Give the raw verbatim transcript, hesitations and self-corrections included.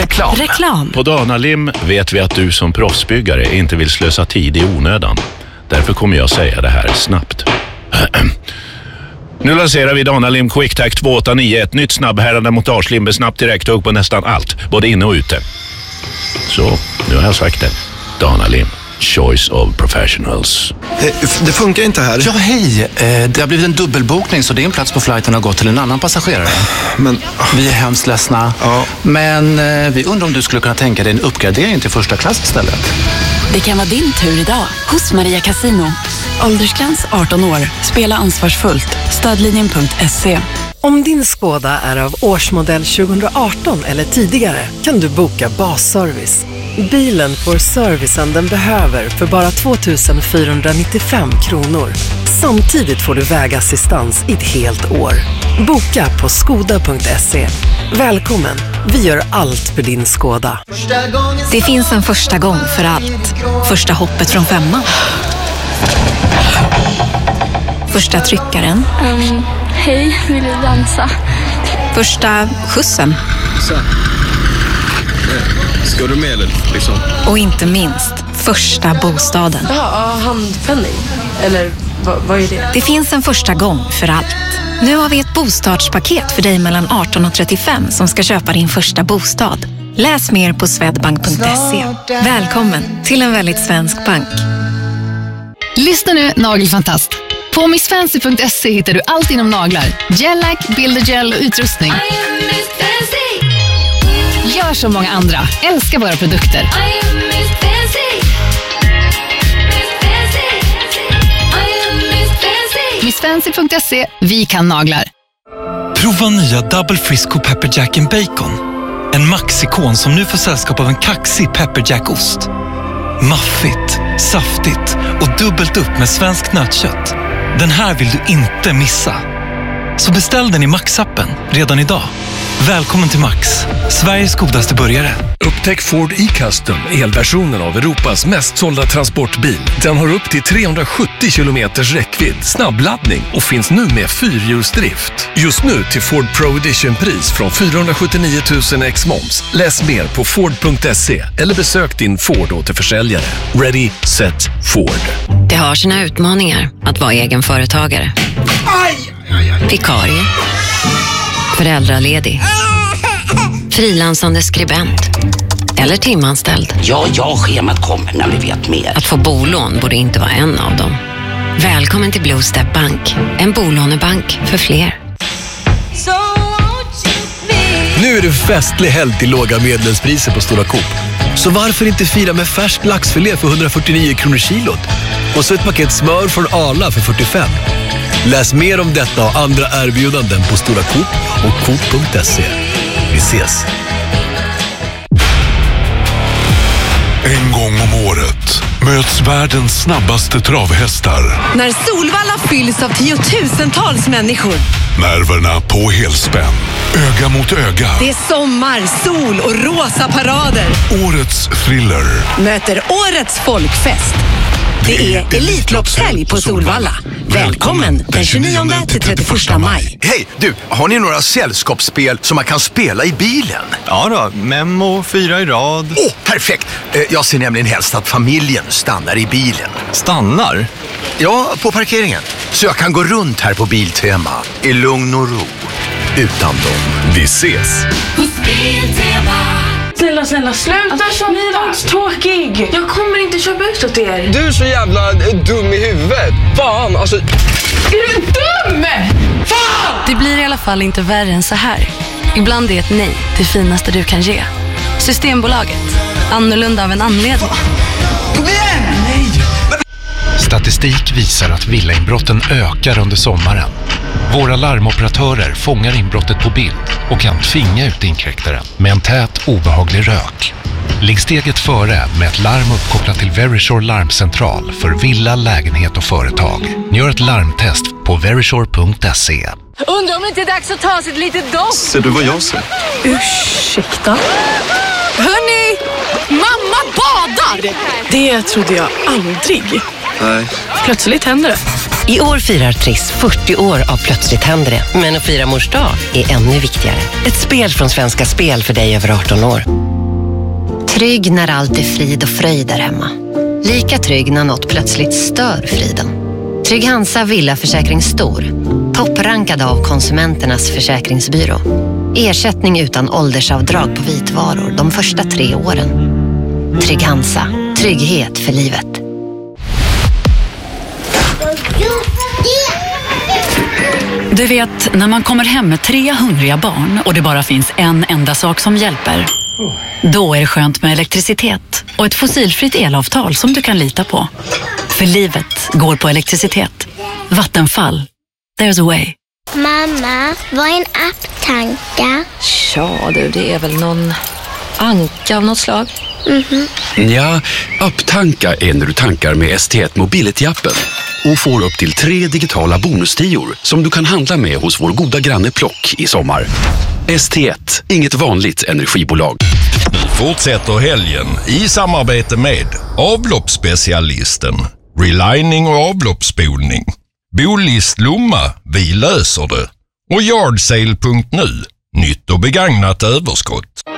Reklam. Reklam. På Danalim vet vi att du som proffsbyggare inte vill slösa tid i onödan. Därför kommer jag säga det här snabbt. Nu lanserar vi Danalim QuickTac två åtta nio, ett nytt snabbhärande montagelim med snabbt direkthugg på nästan allt, både inne och ute. Så, nu har jag sagt det. Danalim. Choice of professionals. Det funkar inte här. Ja, hej. Det har blivit en dubbelbokning så din plats på flighten har gått till en annan passagerare. Men... Vi är hemskt ledsna. Ja. Men vi undrar om du skulle kunna tänka dig en uppgradering till första klass istället. Det kan vara din tur idag hos Maria Casino. Åldersgräns arton år. Spela ansvarsfullt. Stödlinjen punkt se. Om din Skoda är av årsmodell tjugoarton eller tidigare kan du boka basservice. Bilen får servicen den behöver för bara två tusen fyrahundranittiofem kronor. Samtidigt får du vägassistans i ett helt år. Boka på skoda punkt se. Välkommen, vi gör allt för din Skoda. Det finns en första gång för allt. Första hoppet från femman. Första tryckaren. Um, hej, vill du dansa? Första skjutsen. Så. Ska du med eller liksom? Och inte minst, första bostaden. Ja, handpenning. Eller vad, vad är det? Det finns en första gång för allt. Nu har vi ett bostadspaket för dig mellan arton och trettiofem som ska köpa din första bostad. Läs mer på swedbank punkt se. Välkommen till en väldigt svensk bank. Lyssna nu, nagelfantast. På miss fancy punkt se hittar du allt inom naglar. Gellack, bildergel och utrustning. Gör som många andra. Älskar våra produkter. miss fancy punkt se. Vi kan naglar. Prova nya Double Frisco Pepper Jack and Bacon. En maxikon som nu får sällskap av en kaxig Pepper Jack-ost. Maffigt, saftigt och dubbelt upp med svensk nötkött. Den här vill du inte missa. Så beställ den i Max-appen redan idag. Välkommen till Max, Sveriges godaste burgare. Upptäck Ford E-Custom, elversionen av Europas mest sålda transportbil. Den har upp till trehundrasjuttio kilometers räckvidd, snabbladdning och finns nu med fyrhjulsdrift. Just nu till Ford Pro Edition-pris från fyrahundrasjuttionio tusen ex moms. Läs mer på ford punkt se eller besök din Ford-återförsäljare. Ready, set, Ford. Det har sina utmaningar att vara egen företagare. Aj! Aj, aj. Vikarie. Föräldraledig. Frilansande skribent. Eller timanställd. Ja, ja, schemat kommer när vi vet mer. Att få bolån borde inte vara en av dem. Välkommen till Blue Step Bank. En bolånebank för fler. Nu är det festlig helg till låga medlemspriser på Stora Coop. Så varför inte fira med färsk laxfilé för hundrafyrtionio kronor kilot? Och så ett paket smör från Arla för fyrtiofem. Läs mer om detta och andra erbjudanden på Stora Coop och coop punkt se. Vi ses! En gång om året möts världens snabbaste travhästar. När Solvalla fylls av tiotusentals människor. Nerverna på helspänn. Öga mot öga. Det är sommar, sol och rosa parader. Årets thriller. Möter årets folkfest. Det är Elitloppshelg på Solvalla. Välkommen den tjugonionde till trettioförsta maj. Hej, du, har ni några sällskapsspel som man kan spela i bilen? Ja då, Memo, fyra i rad. Åh, oh, perfekt. Jag ser nämligen helst att familjen stannar i bilen. Stannar? Ja, på parkeringen. Så jag kan gå runt här på Biltema i lugn och ro. Utan dem. Vi ses. Snälla, snälla, sluta alltså, köpa ut. Tråkig. Jag kommer inte köpa ut åt er. Du är så jävla dum i huvudet. Fan, alltså. Är du dum? Fan! Det blir i alla fall inte värre än så här. Ibland är ett nej det finaste du kan ge. Systembolaget. Annorlunda av en anledning. Kom igen! Nej! Statistik visar att villainbrotten ökar under sommaren. Våra larmoperatörer fångar inbrottet på bild och kan tvinga ut inkräktaren med en tät, obehaglig rök. Ligg steget före med ett larm uppkopplat till Verisure larmcentral för villa, lägenhet och företag. Gör ett larmtest på verisure punkt se. Undrar om det inte är dags att ta sig ett litet dopp. Ser du vad jag ser? Ursäkta. Hörni, mamma badar! Det trodde jag aldrig. Nej. Plötsligt händer det. I år firar Triss fyrtio år av Plötsligt händer det. Men att fira mors dag är ännu viktigare. Ett spel från Svenska Spel för dig över arton år. Trygg när allt är frid och fröjd där hemma. Lika trygg när något plötsligt stör friden. Trygg Hansa Villaförsäkring Stor. Topprankad av Konsumenternas försäkringsbyrå. Ersättning utan åldersavdrag på vitvaror de första tre åren. Trygg Hansa. Trygghet för livet. Du vet, när man kommer hem med tre hungriga barn och det bara finns en enda sak som hjälper. Då är det skönt med elektricitet och ett fossilfritt elavtal som du kan lita på. För livet går på elektricitet. Vattenfall. There's a way. Mamma, vad är en apptanka? Ja du, det är väl någon anka av något slag. Mhm. Ja, apptanka är när du tankar med S T ett Mobility-appen och får upp till tre digitala bonustior som du kan handla med hos vår goda granne Plock i sommar. S T ett, inget vanligt energibolag. Nu fortsätter helgen i samarbete med avloppsspecialisten, relining och avloppsspolning, Bolist Lomma, vi löser det, och yardsale punkt nu, nytt och begagnat överskott.